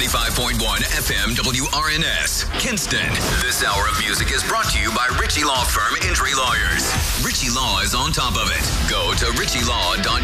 95.1 FM WRNS, Kinston. This hour of music is brought to you by Ritchie Law Firm Injury Lawyers. Ritchie Law is on top of it. Go to ritchielaw.us.